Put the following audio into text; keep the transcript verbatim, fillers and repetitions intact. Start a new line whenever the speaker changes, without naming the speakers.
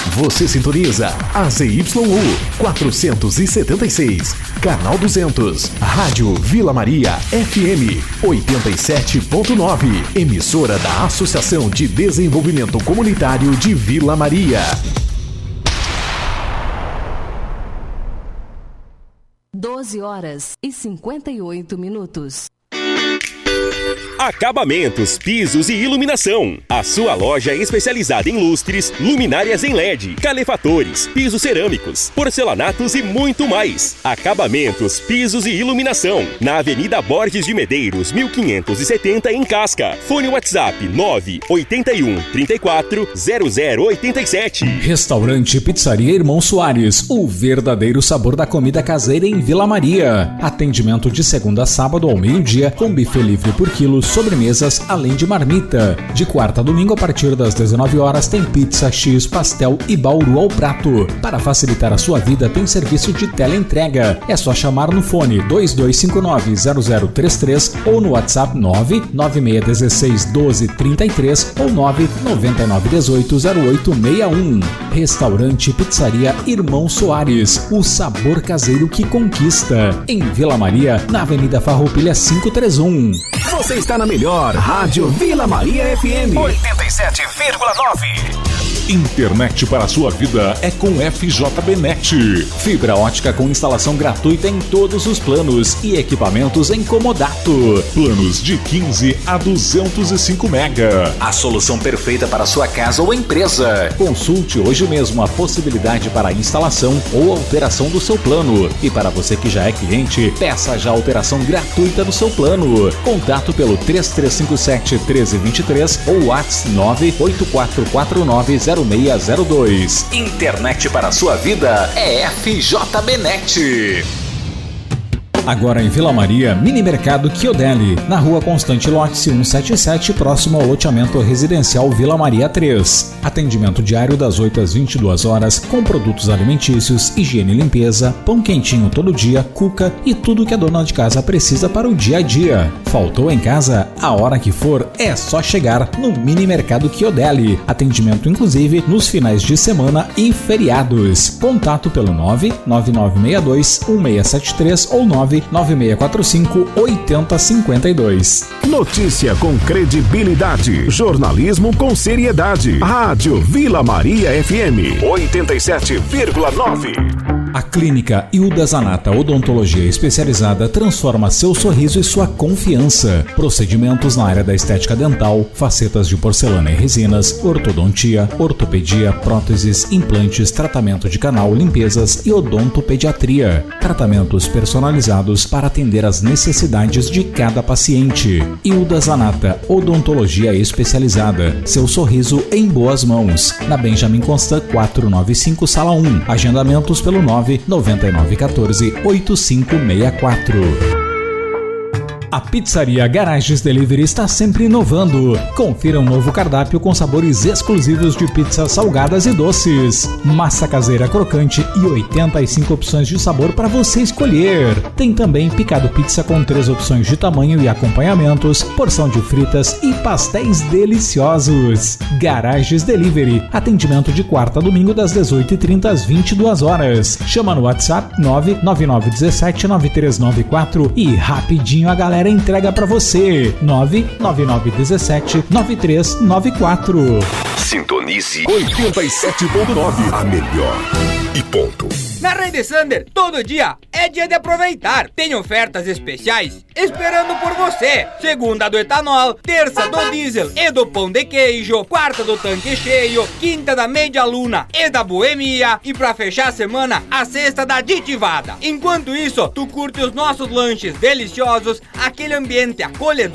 Você sintoniza A Z Y U quatrocentos e setenta e seis, canal duzentos, Rádio Vila Maria F M oitenta e sete ponto nove, emissora da Associação de Desenvolvimento Comunitário de Vila Maria.
doze horas e cinquenta e oito minutos.
Acabamentos, pisos e iluminação. A sua loja é especializada em lustres, luminárias em L E D, calefatores, pisos cerâmicos, porcelanatos e muito mais. Acabamentos, pisos e iluminação. Na Avenida Borges de Medeiros, mil quinhentos e setenta, em Casca. Fone WhatsApp nove oito um, trinta e quatro, zero zero oito sete.
Restaurante Pizzaria Irmão Soares, o verdadeiro sabor da comida caseira em Vila Maria. Atendimento de segunda a sábado ao meio-dia, com buffet livre por quilo, sobremesas, além de marmita. De quarta a domingo, a partir das dezenove horas, tem pizza, X, pastel e bauru ao prato. Para facilitar a sua vida, tem serviço de teleentrega. É só chamar no fone dois dois cinco nove, zero zero três três ou no WhatsApp nove nove seis um seis, doze, trinta e três ou nove nove nove um oito, zero oito seis um. Restaurante Pizzaria Irmão Soares, o sabor caseiro que conquista. Em Vila Maria, na Avenida Farroupilha quinhentos e trinta e um.
Você está na melhor Rádio Vila Maria F M
oitenta e sete vírgula nove.
Internet para a sua vida é com F J B Net.
Fibra ótica com instalação gratuita em todos os planos e equipamentos em comodato.
Planos de quinze a duzentos e cinco mega.
A solução perfeita para a sua casa ou empresa.
Consulte hoje mesmo a possibilidade para a instalação ou alteração do seu plano. E para você que já é cliente, peça já a alteração gratuita do seu plano. Contato pelo três três cinco sete, um três dois três ou WhatsApp nove oito quatro quatro nove zero seis zero dois.
Internet para a sua vida é F J B Net.
Agora em Vila Maria, Mini Mercado Chiodelli, na Rua Constante Lote cento e setenta e sete, próximo ao loteamento residencial Vila Maria três. Atendimento diário das oito às vinte e duas horas, com produtos alimentícios, higiene e limpeza, pão quentinho todo dia, cuca e tudo que a dona de casa precisa para o dia a dia. Faltou em casa? A hora que for, é só chegar no Mini Mercado Chiodelli. Atendimento inclusive nos finais de semana e feriados. Contato pelo nove nove nove seis dois, um seis sete três ou nove nove seis quatro cinco, oito zero cinco dois.
Notícia com credibilidade, jornalismo com seriedade. Rádio Vila Maria F M oitenta e sete vírgula nove.
A Clínica Hilda Zanata Odontologia Especializada transforma seu sorriso e sua confiança. Procedimentos na área da estética dental, facetas de porcelana e resinas, ortodontia, ortopedia, próteses, implantes, tratamento de canal, limpezas e odontopediatria. Tratamentos personalizados para atender às necessidades de cada paciente. Hilda Zanata Odontologia Especializada. Seu sorriso em boas mãos. Na Benjamin Constant quatrocentos e noventa e cinco, sala um. Agendamentos pelo nove nove nove um quatro, oito cinco seis quatro. A Pizzaria Garages Delivery está sempre inovando. Confira um novo cardápio com sabores exclusivos de pizzas salgadas e doces. Massa caseira crocante e oitenta e cinco opções de sabor para você escolher. Tem também picado pizza com três opções de tamanho e acompanhamentos, porção de fritas e pastéis deliciosos. Garages Delivery. Atendimento de quarta a domingo das dezoito e trinta às vinte e duas horas. Chama no WhatsApp nove nove nove um sete, nove três nove quatro e rapidinho a galera entrega pra você. nove nove nove um sete, nove três nove quatro.
Sintonize
oitenta e sete ponto nove. A melhor. E ponto.
Na Rede Sander, todo dia é dia de aproveitar. Tem ofertas especiais esperando por você. Segunda do etanol, terça do diesel e do pão de queijo, quarta do tanque cheio, quinta da meia luna e da boemia e pra fechar a semana, a sexta da aditivada. Enquanto isso, tu curte os nossos lanches deliciosos, aquele ambiente acolhedor